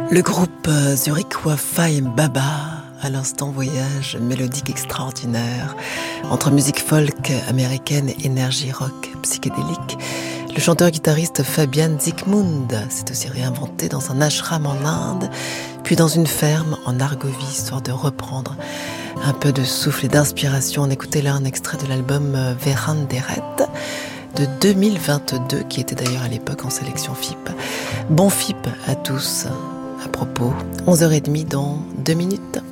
Le groupe zurichois Faye Baba, à l'instant voyage mélodique extraordinaire entre musique folk américaine et énergie rock psychédélique. Le chanteur-guitariste Fabian Zikmund s'est aussi réinventé dans un ashram en Inde, puis dans une ferme en Argovie, histoire de reprendre un peu de souffle et d'inspiration. On écoutait là un extrait de l'album Veranderet de 2022, qui était d'ailleurs à l'époque en sélection FIP. Bon FIP à tous. À propos, 11h30 dans 2 minutes.